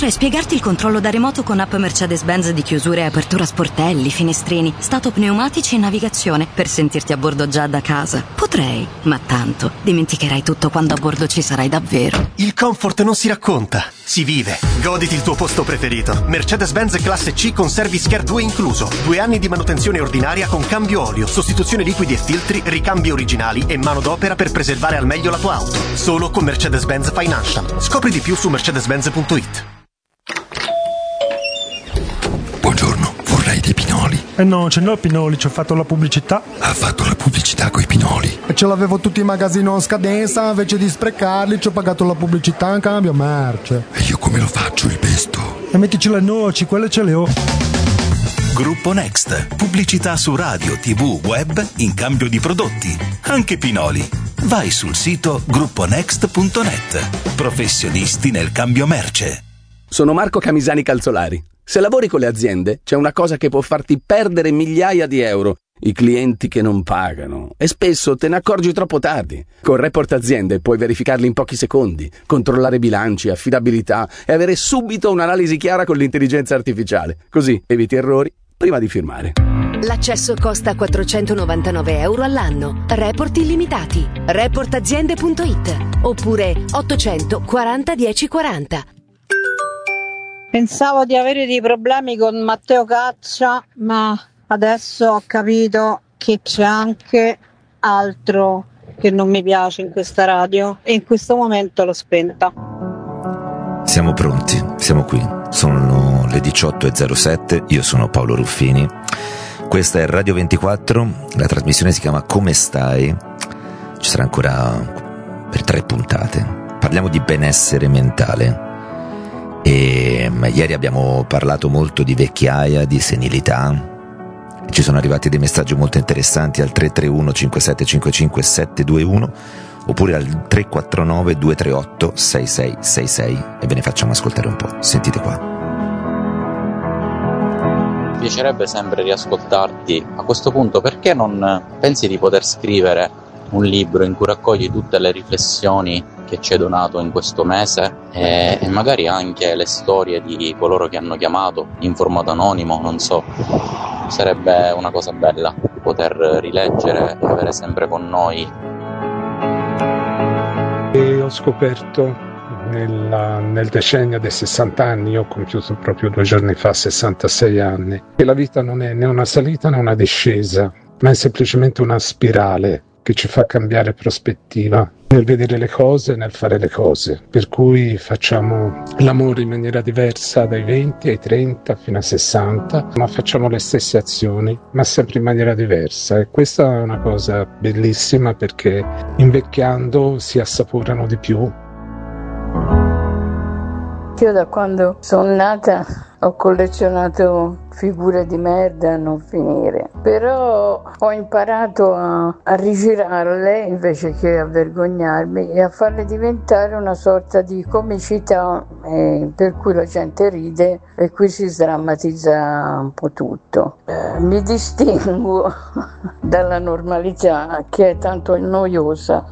Potrei spiegarti il controllo da remoto con app Mercedes-Benz di chiusure e apertura sportelli, finestrini, stato pneumatici e navigazione per sentirti a bordo già da casa. Potrei, ma tanto dimenticherai tutto quando a bordo ci sarai davvero. Il comfort non si racconta, si vive. Goditi il tuo posto preferito. Mercedes-Benz classe C con Service Care 2 incluso. 2 anni di manutenzione ordinaria con cambio olio, sostituzione liquidi e filtri, ricambi originali e manodopera per preservare al meglio la tua auto. Solo con Mercedes-Benz Financial. Scopri di più su mercedes-benz.it. Buongiorno, vorrei dei pinoli. No, ce n'ho pinoli, ci ho fatto la pubblicità. Ha fatto la pubblicità coi pinoli. E ce l'avevo tutti in magazzino a scadenza, invece di sprecarli ci ho pagato la pubblicità in cambio merce. E io come lo faccio il pesto? E mettici le noci, quelle ce le ho. Gruppo Next. Pubblicità su radio, TV, web in cambio di prodotti. Anche pinoli. Vai sul sito grupponext.net. Professionisti nel cambio merce. Sono Marco Camisani Calzolari. Se lavori con le aziende, c'è una cosa che può farti perdere migliaia di euro: i clienti che non pagano. E spesso te ne accorgi troppo tardi. Con Report Aziende puoi verificarli in pochi secondi, controllare bilanci, affidabilità e avere subito un'analisi chiara con l'intelligenza artificiale. Così eviti errori prima di firmare. L'accesso costa 499 euro all'anno. Report illimitati. Reportaziende.it oppure 840 1040. Pensavo di avere dei problemi con Matteo Caccia, ma adesso ho capito che c'è anche altro che non mi piace in questa radio e in questo momento l'ho spenta. Siamo pronti, siamo qui. Sono le 18:07, io sono Paolo Ruffini. Questa è Radio 24, la trasmissione si chiama Come stai? Ci sarà ancora per 3 puntate. Parliamo di benessere mentale. E ieri abbiamo parlato molto di vecchiaia, di senilità. Ci sono arrivati dei messaggi molto interessanti al 331 5755 721 oppure al 349 238 6666 e ve ne facciamo ascoltare un po'. Sentite qua. Mi piacerebbe sempre riascoltarti. A questo punto, perché non pensi di poter scrivere un libro in cui raccogli tutte le riflessioni che ci hai donato in questo mese e magari anche le storie di coloro che hanno chiamato in formato anonimo, non so, sarebbe una cosa bella poter rileggere e avere sempre con noi. E ho scoperto nel decennio dei 60 anni, io ho compiuto proprio 2 giorni fa 66 anni, che la vita non è né una salita né una discesa, ma è semplicemente una spirale che ci fa cambiare prospettiva nel vedere le cose, nel fare le cose. Per cui facciamo l'amore in maniera diversa dai 20 ai 30 fino a 60, ma facciamo le stesse azioni, ma sempre in maniera diversa. E questa è una cosa bellissima perché invecchiando si assaporano di più. Io da quando sono nata ho collezionato figure di merda a non finire, però ho imparato a rigirarle invece che a vergognarmi e a farle diventare una sorta di comicità per cui la gente ride e qui si sdrammatizza un po' tutto. Mi distinguo dalla normalità che è tanto noiosa.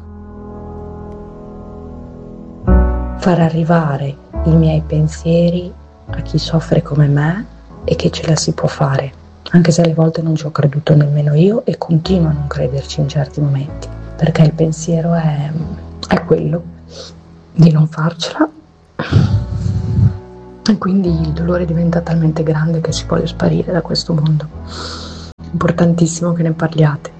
Far arrivare i miei pensieri a chi soffre come me e che ce la si può fare, anche se alle volte non ci ho creduto nemmeno io e continuo a non crederci in certi momenti, perché il pensiero è quello di non farcela e quindi il dolore diventa talmente grande che si vuole sparire da questo mondo. Importantissimo che ne parliate.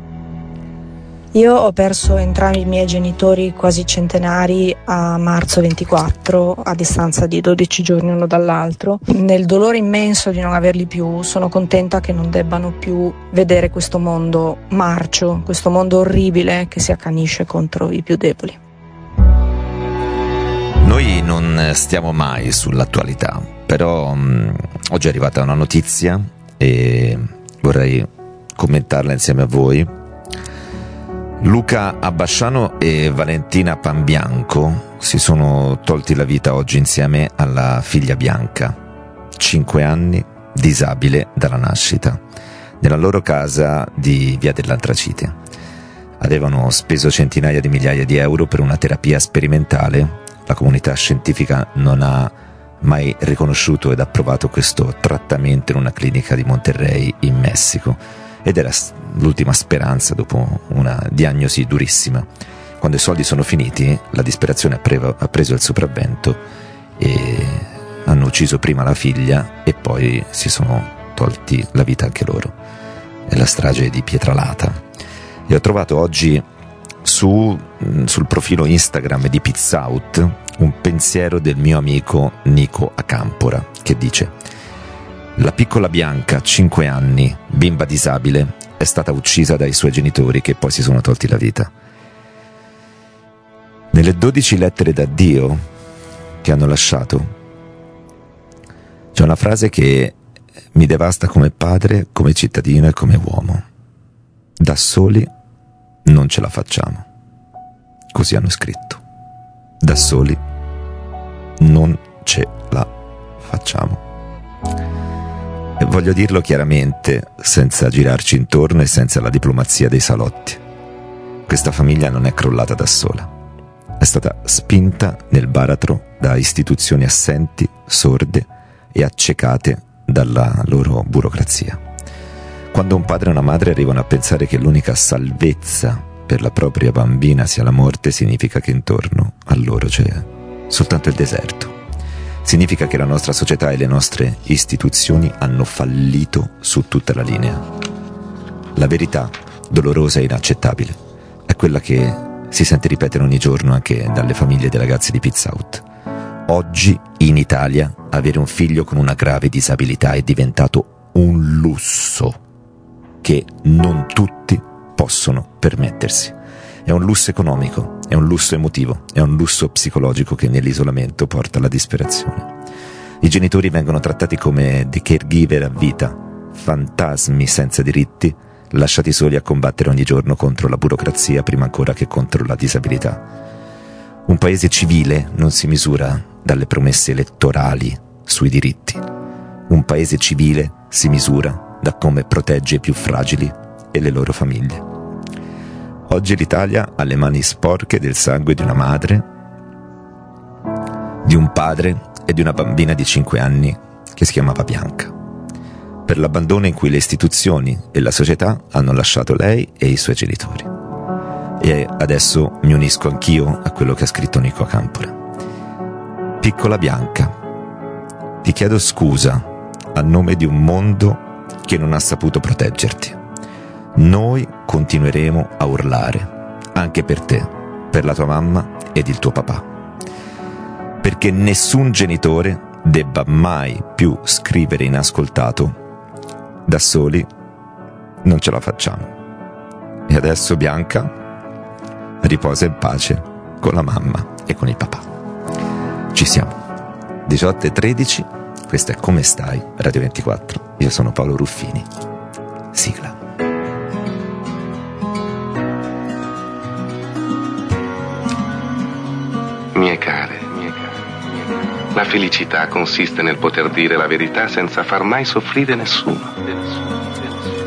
Io ho perso entrambi i miei genitori quasi centenari a marzo 24, a distanza di 12 giorni uno dall'altro. Nel dolore immenso di non averli più, sono contenta che non debbano più vedere questo mondo marcio, questo mondo orribile che si accanisce contro i più deboli. Noi non stiamo mai sull'attualità, però oggi è arrivata una notizia e vorrei commentarla insieme a voi. Luca Abbasciano e Valentina Panbianco si sono tolti la vita oggi insieme alla figlia Bianca, 5 anni, disabile dalla nascita, nella loro casa di Via dell'Antracite. Avevano speso centinaia di migliaia di euro per una terapia sperimentale. La comunità scientifica non ha mai riconosciuto ed approvato questo trattamento in una clinica di Monterrey in Messico, ed era l'ultima speranza dopo una diagnosi durissima. Quando i soldi sono finiti, la disperazione ha preso il sopravvento e hanno ucciso prima la figlia e poi si sono tolti la vita anche loro. È la strage di Pietralata. E ho trovato oggi sul profilo Instagram di Pizzout un pensiero del mio amico Nico Acampora, che dice: la piccola Bianca, 5 anni, bimba disabile, è stata uccisa dai suoi genitori che poi si sono tolti la vita. Nelle 12 lettere d'addio che hanno lasciato c'è una frase che mi devasta come padre, come cittadino e come uomo. Da soli non ce la facciamo. Così hanno scritto. Da soli non ce la facciamo. E voglio dirlo chiaramente, senza girarci intorno e senza la diplomazia dei salotti. Questa famiglia non è crollata da sola. È stata spinta nel baratro da istituzioni assenti, sorde e accecate dalla loro burocrazia. Quando un padre e una madre arrivano a pensare che l'unica salvezza per la propria bambina sia la morte, significa che intorno a loro c'è soltanto il deserto. Significa che la nostra società e le nostre istituzioni hanno fallito su tutta la linea. La verità, dolorosa e inaccettabile, è quella che si sente ripetere ogni giorno anche dalle famiglie dei ragazzi di Pizzout. Oggi in Italia avere un figlio con una grave disabilità è diventato un lusso che non tutti possono permettersi. È un lusso economico, è un lusso emotivo, è un lusso psicologico che nell'isolamento porta alla disperazione. I genitori vengono trattati come dei caregiver a vita, fantasmi senza diritti, lasciati soli a combattere ogni giorno contro la burocrazia prima ancora che contro la disabilità. Un paese civile non si misura dalle promesse elettorali sui diritti. Un paese civile si misura da come protegge i più fragili e le loro famiglie. Oggi l'Italia ha le mani sporche del sangue di una madre, di un padre e di una bambina di 5 anni che si chiamava Bianca, per l'abbandono in cui le istituzioni e la società hanno lasciato lei e i suoi genitori. E adesso mi unisco anch'io a quello che ha scritto Nico Acampora. Piccola Bianca, ti chiedo scusa a nome di un mondo che non ha saputo proteggerti. Noi continueremo a urlare, anche per te, per la tua mamma ed il tuo papà. Perché nessun genitore debba mai più scrivere inascoltato: da soli non ce la facciamo. E adesso Bianca riposa in pace con la mamma e con il papà. Ci siamo. 18:13, questa è Come stai? Radio 24. Io sono Paolo Ruffini. Sigla. Mie care, la felicità consiste nel poter dire la verità senza far mai soffrire nessuno.